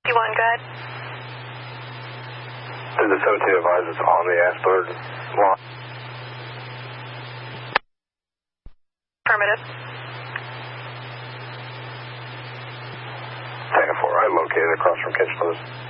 51, go ahead. Did the 17 advise it's on the Asbury lot? Affirmative. Tango 4, I located across from Kitchless.